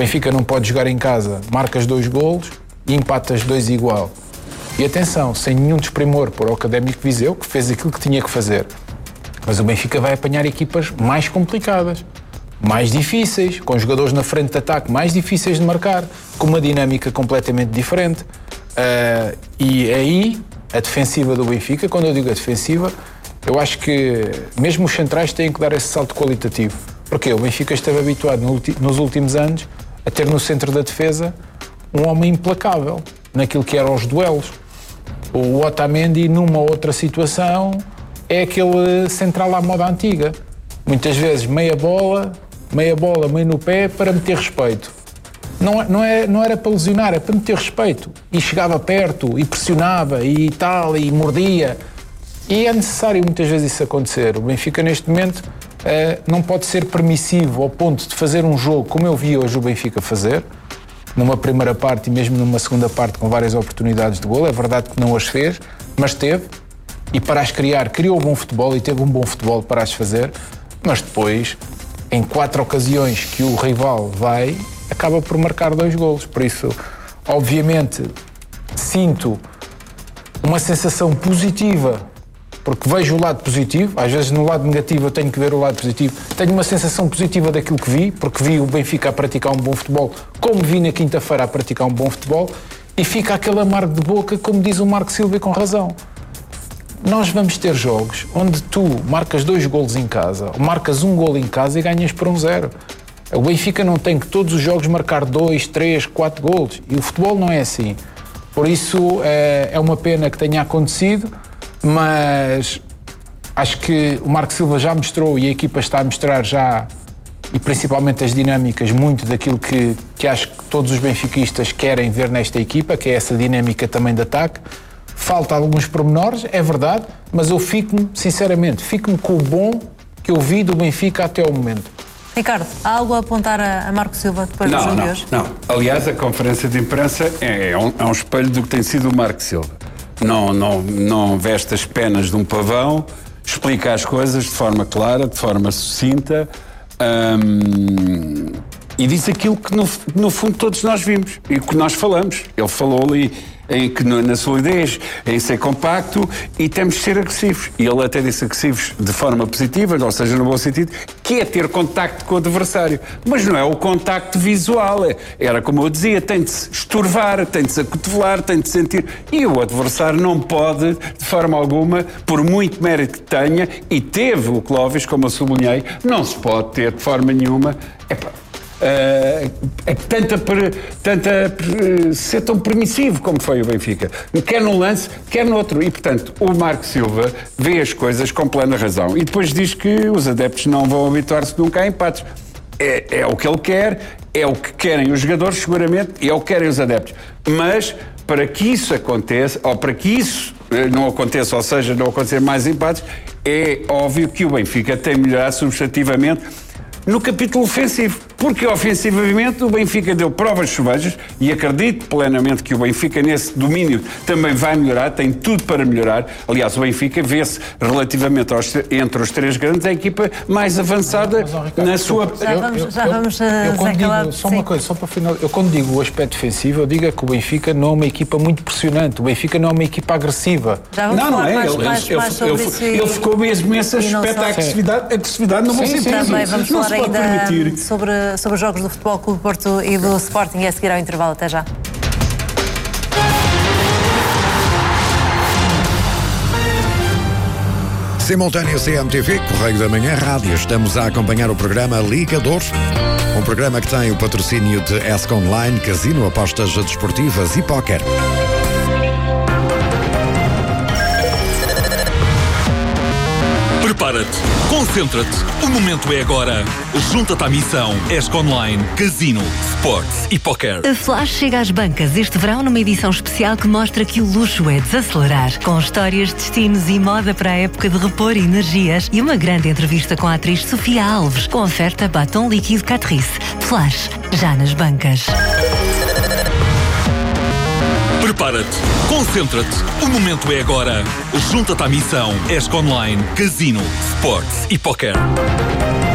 Benfica não pode jogar em casa, marcas 2 golos e empatas 2 igual. E atenção, sem nenhum desprimor para o Académico de Viseu, que fez aquilo que tinha que fazer. Mas o Benfica vai apanhar equipas mais complicadas, mais difíceis, com jogadores na frente de ataque mais difíceis de marcar, com uma dinâmica completamente diferente. E aí, a defensiva do Benfica, quando eu digo a defensiva, eu acho que mesmo os centrais têm que dar esse salto qualitativo. Porque o Benfica esteve habituado nos últimos anos a ter no centro da defesa um homem implacável naquilo que eram os duelos. O Otamendi, numa outra situação, é aquele central à moda antiga. Muitas vezes meia bola, meio no pé para meter respeito. Não era para lesionar, era para meter respeito. E chegava perto, e pressionava, e tal, e mordia. E é necessário muitas vezes isso acontecer. O Benfica, neste momento, não pode ser permissivo ao ponto de fazer um jogo como eu vi hoje o Benfica fazer, numa primeira parte e mesmo numa segunda parte com várias oportunidades de golo. É verdade que não as fez, mas teve. E para as criar, criou bom futebol e teve um bom futebol para as fazer. Mas depois, em 4 ocasiões que o rival vai, acaba por marcar 2 golos. Por isso, obviamente, sinto uma sensação positiva, porque vejo o lado positivo. Às vezes no lado negativo eu tenho que ver o lado positivo. Tenho uma sensação positiva daquilo que vi, porque vi o Benfica a praticar um bom futebol, como vi na quinta-feira a praticar um bom futebol, e fica aquele amargo de boca, como diz o Marco Silva, com razão. Nós vamos ter jogos onde tu marcas 2 golos em casa, ou marcas 1 golo em casa e ganhas por 1-0. O Benfica não tem que todos os jogos marcar 2, 3, 4 golos. E o futebol não é assim. Por isso é uma pena que tenha acontecido, mas acho que o Marco Silva já mostrou e a equipa está a mostrar já, e principalmente as dinâmicas, muito daquilo que acho que todos os benfiquistas querem ver nesta equipa, que é essa dinâmica também de ataque. Falta alguns pormenores, é verdade, mas eu fico-me com o bom que eu vi do Benfica até ao momento. Ricardo, há algo a apontar a Marco Silva depois do jogo de hoje? Não. Aliás, a conferência de imprensa é um espelho do que tem sido o Marco Silva. Não veste as penas de um pavão, explica as coisas de forma clara, de forma sucinta, e diz aquilo que no fundo todos nós vimos e que nós falamos. Ele falou ali na solidez, em ser compacto, e temos de ser agressivos. E ele até disse agressivos de forma positiva, ou seja, no bom sentido, que é ter contacto com o adversário. Mas não é o contacto visual. Era como eu dizia, tem de se estorvar, tem de se acotovelar, tem de sentir. E o adversário não pode, de forma alguma, por muito mérito que tenha, e teve o Clóvis, como eu sublinhei, não se pode ter de forma nenhuma. Ser tão permissivo como foi o Benfica, quer num lance, quer no outro. E, portanto, o Marco Silva vê as coisas com plena razão e depois diz que os adeptos não vão habituar-se nunca a empates. É o que ele quer, é o que querem os jogadores, seguramente, e é o que querem os adeptos. Mas, para que isso aconteça, ou para que isso não aconteça, ou seja, não acontecer mais empates, é óbvio que o Benfica tem de melhorar substantivamente no capítulo ofensivo, porque ofensivamente o Benfica deu provas sobejas e acredito plenamente que o Benfica nesse domínio também vai melhorar, tem tudo para melhorar. Aliás, o Benfica vê-se relativamente entre os 3 grandes a equipa mais avançada na sua... Só uma coisa, só para final. Eu quando digo o aspecto defensivo, eu digo que o Benfica não é uma equipa muito pressionante, o Benfica não é uma equipa agressiva. Não é. Ele ficou mesmo nesse aspecto, a agressividade não vão ser também vamos falar ainda sobre os jogos do Futebol Clube Porto e do Sporting e a seguir ao intervalo. Até já. Simultâneo CMTV, Correio da Manhã Rádio. Estamos a acompanhar o programa Ligadores, um programa que tem o patrocínio de ESC Online, Casino, apostas desportivas e póquer. Prepara-te, concentra-te, o momento é agora. Junta-te à missão ESC Online, Casino, Sports e Póquer. A Flash chega às bancas este verão numa edição especial que mostra que o luxo é desacelerar. Com histórias, destinos e moda para a época de repor energias e uma grande entrevista com a atriz Sofia Alves, com oferta batom líquido Catrice. Flash, já nas bancas. Prepara-te, concentra-te, o momento é agora. Junta-te à missão ESC Online, Casino, Sports e Póquer.